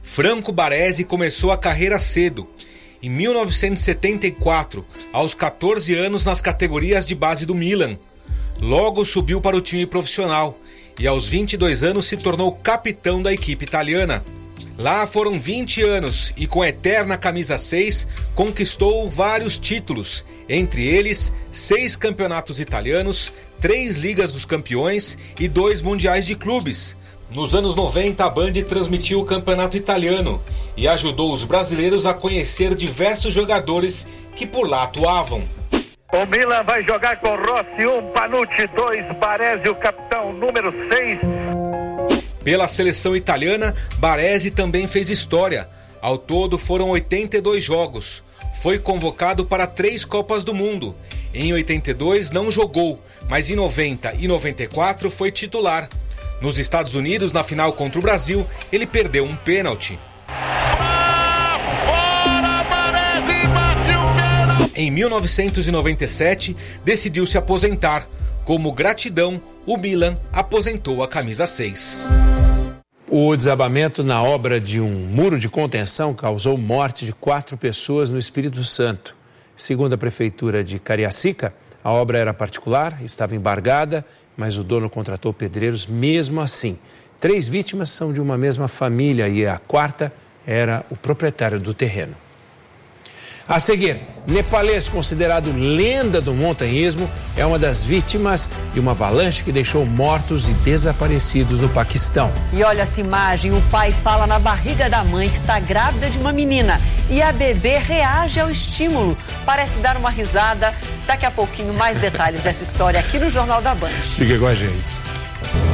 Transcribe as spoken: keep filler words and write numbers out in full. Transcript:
Franco Baresi começou a carreira cedo. Em mil novecentos e setenta e quatro, aos catorze anos nas categorias de base do Milan. Logo subiu para o time profissional e aos vinte e dois anos se tornou capitão da equipe italiana. Lá foram vinte anos e com a eterna camisa seis conquistou vários títulos, entre eles seis campeonatos italianos, três Ligas dos Campeões e dois Mundiais de Clubes. Nos anos noventa, a Band transmitiu o campeonato italiano e ajudou os brasileiros a conhecer diversos jogadores que por lá atuavam. O Milan vai jogar com Rossi, um, Panucci, dois, Baresi, o capitão número seis. Pela seleção italiana, Baresi também fez história. Ao todo foram oitenta e dois jogos. Foi convocado para três Copas do Mundo. Em oitenta e dois não jogou, mas em noventa e noventa e quatro foi titular. Nos Estados Unidos, na final contra o Brasil, ele perdeu um pênalti. Em mil novecentos e noventa e sete, decidiu se aposentar. Como gratidão, o Milan aposentou a camisa seis. O desabamento na obra de um muro de contenção causou morte de quatro pessoas no Espírito Santo. Segundo a prefeitura de Cariacica, a obra era particular, estava embargada, mas o dono contratou pedreiros mesmo assim. Três vítimas são de uma mesma família e a quarta era o proprietário do terreno. A seguir, nepalês considerado lenda do montanhismo é uma das vítimas de uma avalanche que deixou mortos e desaparecidos no Paquistão. E olha essa imagem, o pai fala na barriga da mãe que está grávida de uma menina e a bebê reage ao estímulo, parece dar uma risada. Daqui a pouquinho mais detalhes dessa história aqui no Jornal da Band. Fica com a gente.